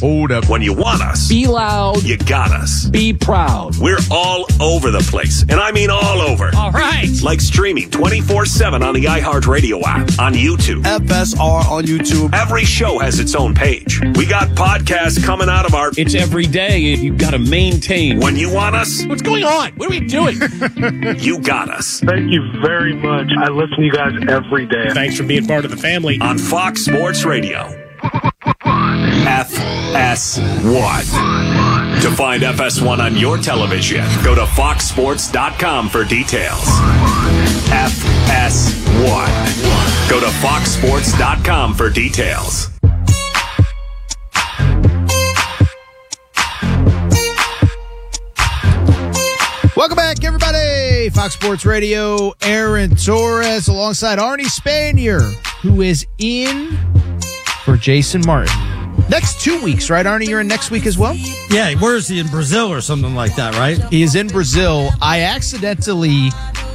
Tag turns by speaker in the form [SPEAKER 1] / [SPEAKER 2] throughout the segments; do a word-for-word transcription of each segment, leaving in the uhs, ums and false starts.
[SPEAKER 1] Hold up.
[SPEAKER 2] When you want us,
[SPEAKER 3] Be loud.
[SPEAKER 2] you got us.
[SPEAKER 3] Be proud.
[SPEAKER 2] We're all over the place, and I mean all over.
[SPEAKER 3] All right.
[SPEAKER 2] Like streaming twenty-four seven on the iHeartRadio app, on YouTube.
[SPEAKER 4] F S R on YouTube.
[SPEAKER 2] Every show has its own page. We got podcasts coming out of our...
[SPEAKER 3] It's every day. You've got to maintain.
[SPEAKER 2] When you want us,
[SPEAKER 3] What's going on? What are we doing?
[SPEAKER 2] you got us.
[SPEAKER 5] Thank you very much. I listen to you guys every day.
[SPEAKER 6] Thanks for being part of the family.
[SPEAKER 2] On Fox Sports Radio. F S one. To find F S one on your television, go to fox sports dot com for details. F S one. Go to fox sports dot com for details.
[SPEAKER 1] Welcome back, everybody. Fox Sports Radio, Aaron Torres alongside Arnie Spanier, who is in for Jason Martin. Next two weeks, right, Arnie? You're in next week as well?
[SPEAKER 7] Yeah, where is he? In Brazil or something like that, right?
[SPEAKER 1] He is in Brazil. I accidentally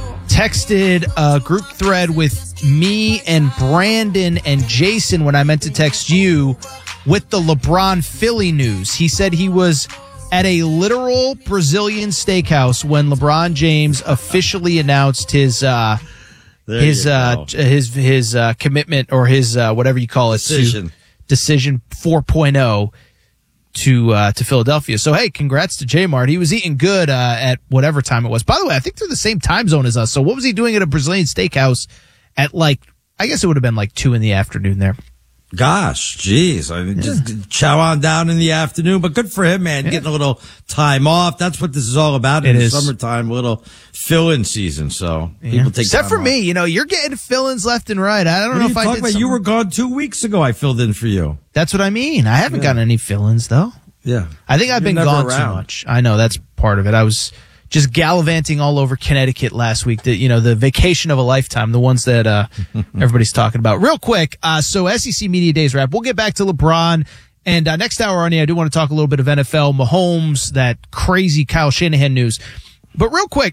[SPEAKER 1] texted a group thread with me and Brandon and Jason when I meant to text you with the LeBron Philly news. He said he was at a literal Brazilian steakhouse when LeBron James officially announced his uh, his uh, his his uh, commitment or his uh, whatever you call it
[SPEAKER 7] decision
[SPEAKER 1] to, decision four point oh to uh, to Philadelphia. So hey, congrats to J-Mart. He was eating good uh, at whatever time it was. By the way, I think they're the same time zone as us. So what was he doing at a Brazilian steakhouse at like? I guess it would have been like two in the afternoon there.
[SPEAKER 7] Gosh, geez. I mean, yeah. Just chow on down in the afternoon, but good for him, man. Yeah. Getting a little time off. That's what this is all about in
[SPEAKER 1] it
[SPEAKER 7] the
[SPEAKER 1] is.
[SPEAKER 7] Summertime, a little fill-in season. So
[SPEAKER 1] yeah.
[SPEAKER 7] people take
[SPEAKER 1] Except for
[SPEAKER 7] off.
[SPEAKER 1] me, you know, you're getting fill-ins left and right. I don't
[SPEAKER 7] what
[SPEAKER 1] know
[SPEAKER 7] are
[SPEAKER 1] if
[SPEAKER 7] you
[SPEAKER 1] I
[SPEAKER 7] talking
[SPEAKER 1] did
[SPEAKER 7] about?
[SPEAKER 1] something.
[SPEAKER 7] You were gone two weeks ago. I filled in for you.
[SPEAKER 1] That's what I mean. I haven't
[SPEAKER 7] Yeah.
[SPEAKER 1] gotten any fill-ins though.
[SPEAKER 7] Yeah.
[SPEAKER 1] I think I've
[SPEAKER 7] You're
[SPEAKER 1] been
[SPEAKER 7] never
[SPEAKER 1] gone
[SPEAKER 7] around.
[SPEAKER 1] too much. I know that's part of it. I was just gallivanting all over Connecticut last week. The, you know, the vacation of a lifetime, the ones that uh, everybody's talking about. Real quick, uh, so S E C Media Days wrap. We'll get back to LeBron. And uh, next hour, Arnie, I do want to talk a little bit of N F L, Mahomes, that crazy Kyle Shanahan news. But real quick,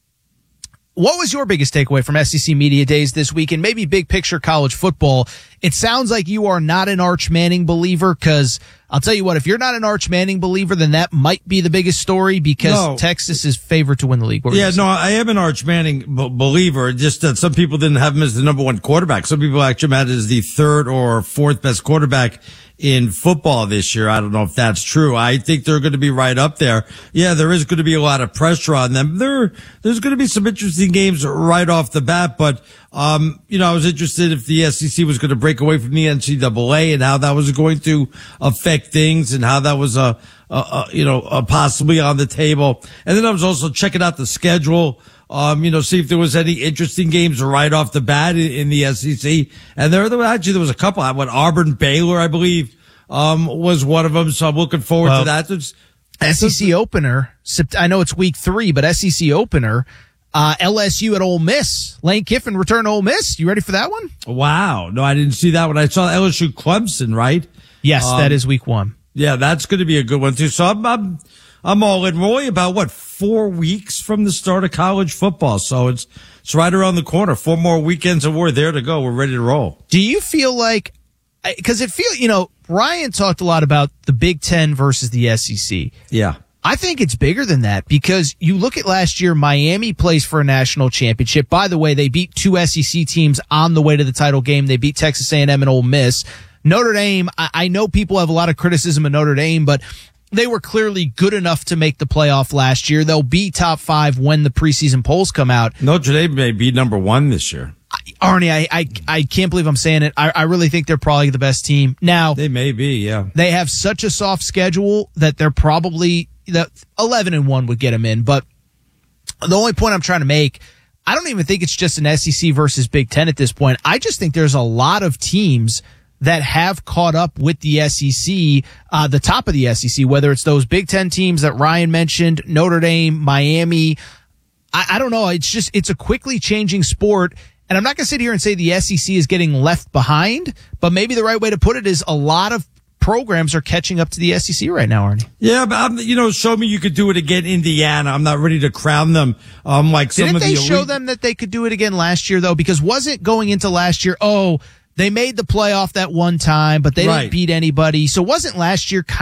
[SPEAKER 1] what was your biggest takeaway from S E C Media Days this week, and maybe big picture college football? It sounds like you are not an Arch Manning believer, because I'll tell you what, if you're not an Arch Manning believer, then that might be the biggest story, because
[SPEAKER 7] No.
[SPEAKER 1] Texas is favored to win the league. What were you
[SPEAKER 7] Yeah,
[SPEAKER 1] gonna
[SPEAKER 7] no, I am an Arch Manning b- believer. Just that some people didn't have him as the number one quarterback. Some people actually had him as the third or fourth best quarterback in football this year. I don't know if that's true. I think they're going to be right up there. Yeah, there is going to be a lot of pressure on them. There, there's going to be some interesting games right off the bat, but, um, you know, I was interested if the S E C was going to break away from the N C double A and how that was going to affect things and how that was, a, a, a you know, a possibly on the table. And then I was also checking out the schedule. Um, you know, see if there was any interesting games right off the bat in, in the S E C. And there, there actually, there was a couple. What, Auburn, Baylor, I believe, um, was one of them. So I'm looking forward
[SPEAKER 1] Well,
[SPEAKER 7] to that. It's,
[SPEAKER 1] S E C opener, Sept- I know it's week three, but S E C opener, uh, L S U at Ole Miss. Lane Kiffin return to Ole Miss. You ready for that one?
[SPEAKER 7] wow. No, I didn't see that one. I saw L S U Clemson, right?
[SPEAKER 1] Yes,
[SPEAKER 7] Um,
[SPEAKER 1] that is week one.
[SPEAKER 7] Yeah, that's going to be a good one too. So I'm, I'm, I'm all in. We're only about what, four weeks from the start of college football. So it's, it's right around the corner. Four more weekends and we're there to go. We're ready to roll.
[SPEAKER 1] Do you feel like, because it feel, you know, Ryan talked a lot about the Big Ten versus the S E C.
[SPEAKER 7] Yeah.
[SPEAKER 1] I think it's bigger than that, because you look at last year, Miami plays for a national championship. By the way, they beat two S E C teams on the way to the title game. They beat Texas A and M and Ole Miss. Notre Dame, I, I know people have a lot of criticism of Notre Dame, but they were clearly good enough to make the playoff last year. They'll be top five when the preseason polls come out.
[SPEAKER 7] Notre Dame may be number one this year.
[SPEAKER 1] Arnie, I, I, I can't believe I'm saying it. I, I really think they're probably the best team. Now,
[SPEAKER 7] They may be, yeah.
[SPEAKER 1] they have such a soft schedule that they're probably the eleven and one would get them in. But the only point I'm trying to make, I don't even think it's just an S E C versus Big Ten at this point. I just think there's a lot of teams that have caught up with the S E C, uh, the top of the S E C, whether it's those Big Ten teams that Ryan mentioned, Notre Dame, Miami. I, I don't know. It's just, it's a quickly changing sport. And I'm not going to sit here and say the S E C is getting left behind, but maybe the right way to put it is a lot of programs are catching up to the S E C right now, Arnie.
[SPEAKER 7] Yeah, but I'm, you know, show me you could do it again, Indiana. I'm not ready to crown them. Um, like some
[SPEAKER 1] Didn't
[SPEAKER 7] of the
[SPEAKER 1] they
[SPEAKER 7] elite-
[SPEAKER 1] show them that they could do it again last year, though? Because wasn't going into last year, oh, they made the playoff that one time, but they
[SPEAKER 7] Right.
[SPEAKER 1] didn't beat anybody. So wasn't last year